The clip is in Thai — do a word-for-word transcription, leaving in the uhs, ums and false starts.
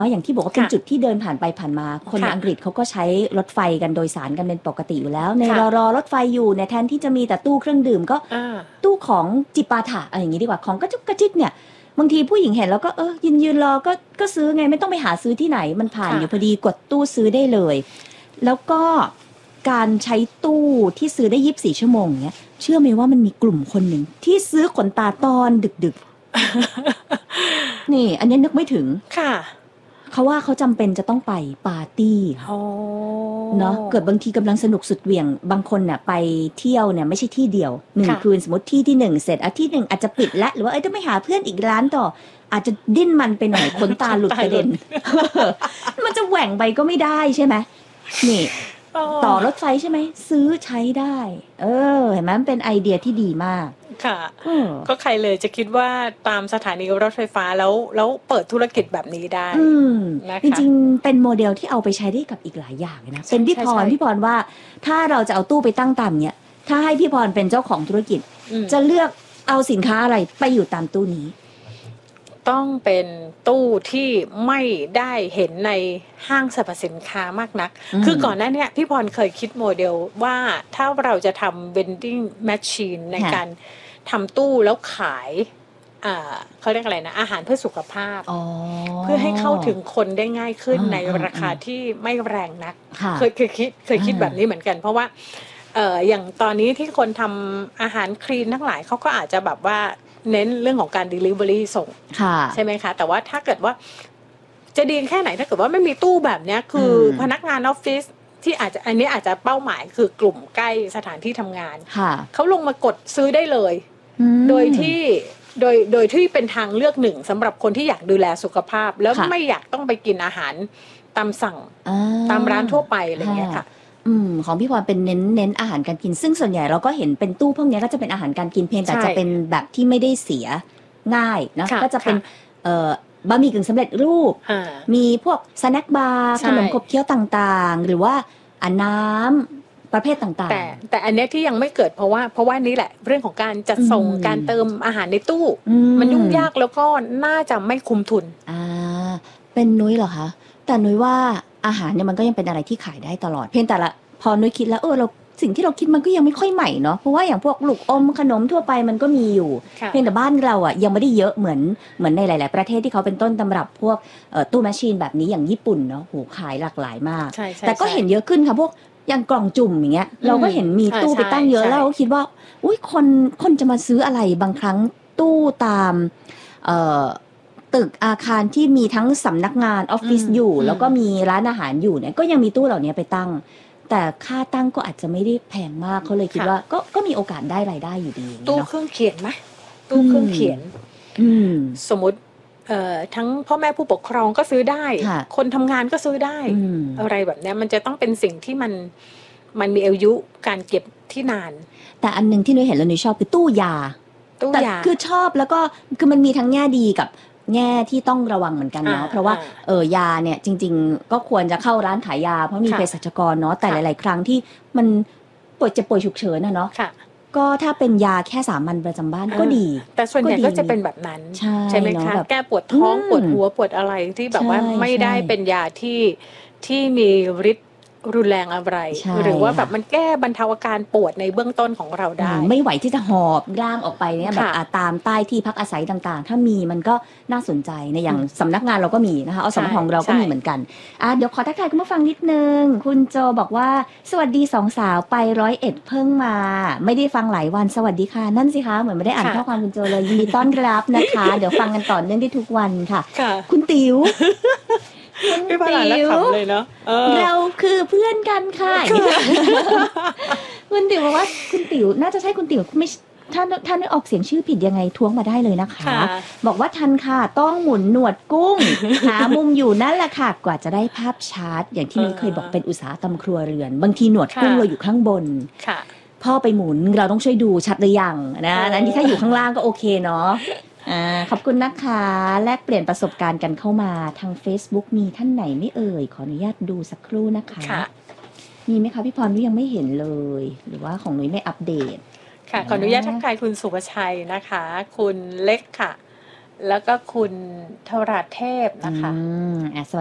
อย่างที่บอกว่าเป็นค่ะจุดที่เดินผ่านไปผ่านมาคนในค่ะอังกฤษเขาก็ใช้รถไฟกันโดยสารกันเป็นปกติอยู่แล้ว ในค่ะรอรอรถไฟอยู่เนี่ยแทนที่จะมีแต่ตู้เครื่องดื่มก็อ่าตู้ของจิปาถะอะไรอย่างนี้ดีกว่าของกระจุกกระจิกเนี่ยบางทีผู้หญิงเห็นแล้วก็เออยืนยืนรอก็ก็ซื้อไงไม่ต้องไปหาซื้อที่ไหนมันผ่านค่ะอยู่พอดีกดตู้ซื้อได้เลย แล้วก็การใช้ตู้ที่ซื้อได้ยี่สิบสี่ชั่วโมงเนี่ยเชื่อไหมว่ามันมีกลุ่มคนหนึ่งที่ซื้อขนตาตอนดึกๆ นี่ อันนี้นึกไม่ถึงค่ะเขาว่าเขาจำเป็นจะต้องไปปาร์ตี้ค่ะโอ้เนาะเกิดบางทีกำลังสนุกสุดเหวี่ยงบางคนเนี่ยไปเที่ยวเนี่ยไม่ใช่ที่เดียวหนึ่งค่ะคืนสมมติที่ที่หนึ่งเสร็จอาทิตย์หนึ่งอาจจะปิดละหรือว่าเอ้ยต้องไปหาเพื่อนอีกร้านต่อ อาจจะดิ้นมันไปหน่อย ขนตาหลุดกระเด็น มันจะแหว่งไปก็ไม่ได้ใช่ไหมนี่ต่อรถไฟใช่ไหมซื้อใช้ได้ เออเห็นไหมมันเป็นไอเดียที่ดีมากค่ะเออก็ใครเลยจะคิดว่าตามสถานีรถไฟฟ้าแล้วแล้วเปิดธุรกิจแบบนี้ได้อืมนะคะจริงๆเป็นโมเดลที่เอาไปใช้ได้กับอีกหลายอย่างเลยนะใช่เป็นพี่ใช่พรใช่พี่พรว่าถ้าเราจะเอาตู้ไปตั้งตามเนี่ยถ้าให้พี่พรเป็นเจ้าของธุรกิจอืมจะเลือกเอาสินค้าอะไรไปอยู่ตามตู้นี้ต้องเป็นตู้ที่ไม่ได้เห็นในห้างสรรพสินค้ามากนักอืมคือก่อนหน้าเนี้ยพี่พรเคยคิดโมเดลว่าถ้าเราจะทำ vending machine ในค่ะการทำตู้แล้วขายอ่าเขาเรียกอะไรนะอาหารเพื่อสุขภาพอ๋อเพื่อให้เข้าถึงคนได้ง่ายขึ้นอ่าในอ่าราคาที่ไม่แรงนักค่ะเคยเคยคิดเคยคิดอ่าแบบนี้เหมือนกัน เพราะว่าเอ่ออย่างตอนนี้ที่คนทำอาหารคลีนทั้งหลายเขาก็อาจจะแบบว่าเน้นเรื่องของการ delivery ส่งค่ะใช่ไหมคะ แต่ว่าถ้าเกิดว่าจะดีแค่ไหนถ้าเกิดว่าไม่มีตู้แบบเนี้ยคืออมพนักงานออฟฟิศที่อาจจะอันนี้อาจจะเป้าหมายคือกลุ่มใกล้สถานที่ทำงานค่ะเขาลงมากดซื้อได้เลยอืมโดยที่โดยโดยที่เป็นทางเลือกหนึ่งสำหรับคนที่อยากดูแลสุขภาพ แล้วค่ะไม่อยากต้องไปกินอาหารตามสั่งอ่ตามร้านทั่วไปอะไรอย่างเงี้ยค่ะอืมของพี่พรเป็นเน้นเน้นอาหารการกิน ซึ่งส่วนใหญ่เราก็เห็นเป็นตู้พวกเนี้ยก็จะเป็นอาหารการกินเพียงแต่ใช่จะเป็นแบบที่ไม่ได้เสียง่ายเนอะค่ะก็จะเป็นค่ะเอ่อบะหมี่กึ่งสำเร็จรูปอ่ามีพวกสแน็คบาร์ใช่ขนมขบเคี้ยวต่างๆ หรือว่าอันน้ำประเภทต่างแต่แต่อันเนี้ยที่ยังไม่เกิดเพราะว่าเพราะว่านี่แหละเรื่องของการจัดส่งอืมการเติมอาหารในตู้ๆอืมันยุ่งยากแล้วก็น่าจะไม่คุ้มทุนอ่าเป็นนุ้ยเหรอคะแต่นุ้ยว่าอาหารเนี่ยมันก็ยังเป็นอะไรที่ขายได้ตลอด เพียงแต่ละพอนุ้ยคิดแล้วเออเราสิ่งที่เราคิดมันก็ยังไม่ค่อยใหม่เนาะเพราะว่าอย่างพวกลูกอมขนมทั่วไปมันก็มีอยู่ค่ะเพียงแต่บ้านเราอ่ะยังไม่ได้เยอะเหมือนเหมือนในหลาย ๆ ประเทศที่เขาเป็นต้นตำรับพวกเอ่อตู้แมชชีนแบบนี้อย่างญี่ปุ่นเนาะโหขายหลากหลายมากใช่ใช่แต่ก็ใช่เห็นเยอะขึ้นค่ะพวกอย่างกล่องจุ่มอย่างเงี้ยเราก็เห็นมีอ่าตู้ไปตั้งเยอะใช่แล้วเราก็คิดว่าอุ้ยคนคนจะมาซื้ออะไรบางครั้งตู้ตามเอ่อตึกอาคารที่มีทั้งสำนักงานออฟฟิศอืมอยู่อืมแล้วก็มีร้านอาหารอยู่เนี่ยก็ยังมีตู้เหล่านี้ไปตั้ง แต่ค่าตั้งก็อาจจะไม่ได้แพงมากเขาเลยคิดว่าก็ก็มีโอกาสได้รายได้อยู่ดีตู้เนาะเครื่องเขียนไหมตู้เครื่องเขียนอืมสมมติเอ่อทั้งพ่อแม่ผู้ปกครองก็ซื้อได้ค่ะคนทำงานก็ซื้อได้อืมอะไรแบบเนี้ยมันจะต้องเป็นสิ่งที่มันมันมีอายุการเก็บที่นานแต่อันหนึงที่นุ้ยเห็นแล้วนุ้ยชอบคือตู้ยาตู้แต่ยาคือชอบแล้วก็คือมันมีทั้งแง่ดีกับแง่ที่ต้องระวังเหมือนกันเนาะอ่าเพราะว่าอ่าเออยาเนี่ยจริง ๆ ก็ควรจะเข้าร้านขายยา เพราะมีค่ะเภสัชกรเนาะแต่หค่ะลาย ๆ ครั้งที่มันป่วยเจ็บป่วยฉุกเฉินนะเนาะค่ะก็ถ้าเป็นยาแค่สามัญประจำบ้านก็ดีแต่ส่วนใหญ่ก็ดีก็จะเป็นแบบนั้นใช่ไหมเนอะคะแบบแก้ปวดท้องอืมปวดหัวปวดอะไรที่แบบว่าใช่ไม่ได้ใช่เป็นยาที่ที่มีฤทธิ์รุนแรงอะไรใช่หรือว่าค่ะแบบมันแก้บรรเทาอาการปวดในเบื้องต้นของเราได้อืมไม่ไหวที่จะหอบร่างออกไปเนี่ยแบบค่ะอ่ะตามใต้ที่พักอาศัยต่างๆ ถ้ามีมันก็น่าสนใจในอย่างสำนักงานเราก็มีนะคะเอาสมของเราก็ใช่มีเหมือนกันอ่ะเดี๋ยวขอทักทายคุณผู้ฟังนิดนึง คุณโจบอกว่าสวัสดีสองสาวไปร้อยเอ็ดเพิ่งมา ไม่ได้ฟังหลายวันสวัสดีค่ะ นั่นสิคะเหมือนไม่ได้อ่านค่ะข้อความคุณโจเลยยินดีต้อนรับนะคะ เดี๋ยวฟังกันต่อเนื่องได้ทุกวันค่ะค่ะคุณติ๋วพี่พลานแล้วขำเลยเนาะเออเราคือเพื่อนกันค่ะคุณติ๋วบอกว่าคุณติ๋วน่าจะใช่คุณติ๋วไม่ถ้าถ้านึกออกเสียงชื่อผิดยังไงท้วงมาได้เลยนะคะค่ะบอกว่าทันค่ะต้องหมุนหนวดกุ้ง หามุมอยู่นั่นแหละค่ะกว่าจะได้ภาพชัดอย่างที่นุ้ยเคยบอกเป็นอุตสาหกรรมครัวเรือน บางทีหนวดกุ้งค่ะเราอยู่ข้างบนค่ะพ่อไปหมุนเราต้องช่วยดูชัดหรือยังนะเอออัอันนี้ถ้าอยู่ข้างล่างก็โอเคเนาะอ่าขอบคุณนะคะแลกเปลี่ยนประสบการณ์กันเข้ามาทาง Facebook มีท่านไหนไม่เอ่ยขออนุญาตดูสักครู่นะคะค่ะมีไหมคะพี่พรนุ้ยยังไม่เห็นเลย หรือว่าของนุ้ยไม่อัปเดตค่ะขออนุญาตทักทายคุณสุภชัยนะคะ คุณเล็กค่ะแล้วก็คุณธราเทพนะคะอืมอ่ะ